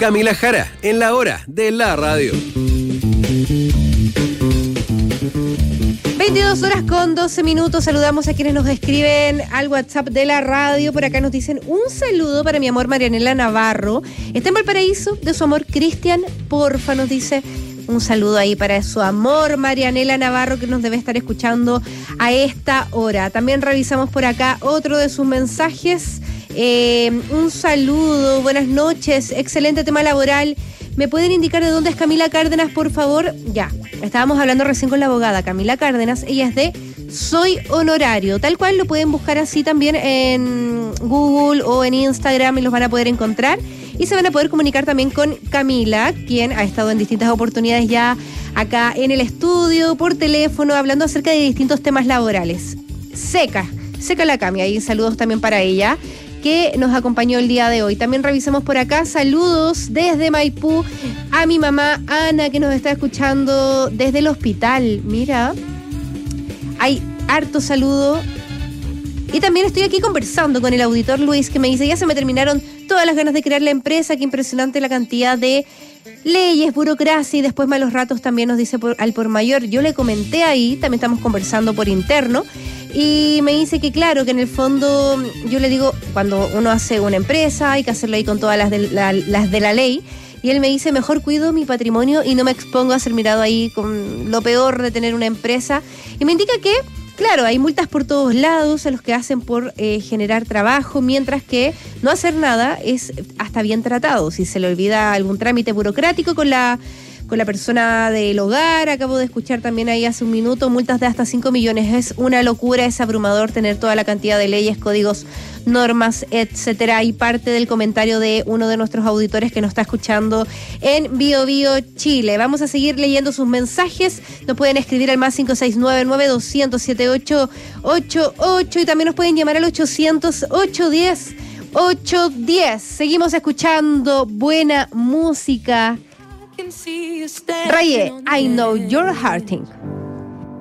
Camila Jara, en la hora de la radio. 22:12. Saludamos a quienes nos escriben al WhatsApp de la radio. Por acá nos dicen un saludo para mi amor Marianela Navarro. Está en Valparaíso, de su amor Cristian, porfa, nos dice. Un saludo ahí para su amor Marianela Navarro, que nos debe estar escuchando a esta hora. También revisamos por acá otro de sus mensajes. Un saludo, buenas noches, excelente tema laboral. ¿Me pueden indicar de dónde es Camila Cárdenas, por favor? Ya, estábamos hablando recién con la abogada Camila Cárdenas. Ella es de Soy Honorario, tal cual lo pueden buscar así también en Google o en Instagram y los van a poder encontrar. Y se van a poder comunicar también con Camila, quien ha estado en distintas oportunidades ya acá en el estudio, por teléfono, hablando acerca de distintos temas laborales. Seca la Cami, ahí saludos también para ella, que nos acompañó el día de hoy. También revisemos por acá, saludos desde Maipú a mi mamá Ana, que nos está escuchando desde el hospital. Mira, hay harto saludo. Y también estoy aquí conversando con el auditor Luis, que me dice, ya se me terminaron todas las ganas de crear la empresa, qué impresionante la cantidad de leyes, burocracia y después malos ratos también nos dice al por mayor. Yo le comenté ahí, también estamos conversando por interno, y me dice que claro, que en el fondo yo le digo, cuando uno hace una empresa hay que hacerlo ahí con todas las de la ley, y él me dice, mejor cuido mi patrimonio y no me expongo a ser mirado ahí con lo peor de tener una empresa, y me indica que claro, hay multas por todos lados a los que hacen por generar trabajo, mientras que no hacer nada es hasta bien tratado. Si se le olvida algún trámite burocrático con la persona del hogar, acabo de escuchar también ahí hace un minuto, multas de hasta 5 millones. Es una locura, es abrumador tener toda la cantidad de leyes, códigos, normas, etcétera. Y parte del comentario de uno de nuestros auditores que nos está escuchando en Bio Bio, Chile. Vamos a seguir leyendo sus mensajes. Nos pueden escribir al más 569-9200-7888 y también nos pueden llamar al 800-810-810. Seguimos escuchando buena música. Raye, I know you're hurting.